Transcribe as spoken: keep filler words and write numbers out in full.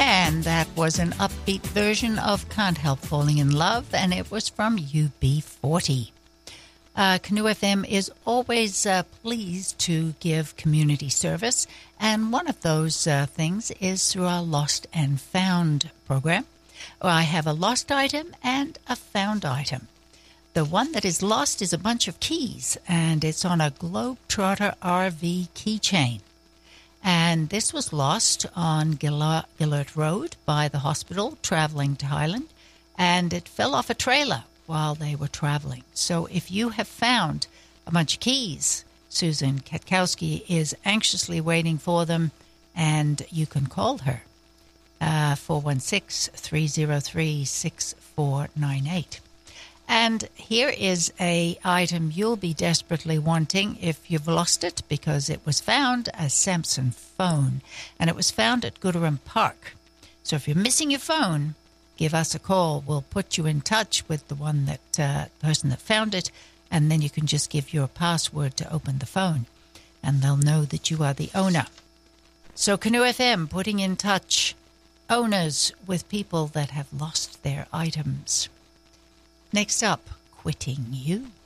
And that was an upbeat version of Can't Help Falling in Love, and it was from U B forty. Uh, Canoe F M is always uh, pleased to give community service, and one of those uh, things is through our Lost and Found program, where I have a lost item and a found item. The one that is lost is a bunch of keys, and it's on a Globetrotter R V keychain. And this was lost on Gilla- Gillard Road by the hospital traveling to Highland, and it fell off a trailer while they were traveling. So if you have found a bunch of keys, Susan Katkowski is anxiously waiting for them, and you can call her, uh, four one six, three zero three, six four nine eight. And here is a item you'll be desperately wanting if you've lost it, because it was found, a Samsung phone, and it was found at Gooderham Park. So if you're missing your phone, give us a call. We'll put you in touch with the one that uh, person that found it, and then you can just give your password to open the phone, and they'll know that you are the owner. So Canoe F M putting in touch owners with people that have lost their items. Next up, Quitting You.